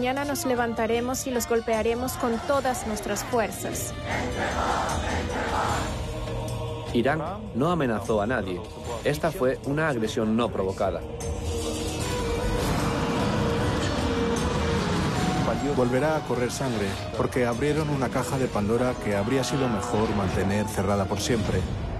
mañana nos levantaremos y los golpearemos con todas nuestras fuerzas. Irán no amenazó a nadie. Esta fue una agresión no provocada. Volverá a correr sangre, porque abrieron una caja de Pandora que habría sido mejor mantener cerrada por siempre.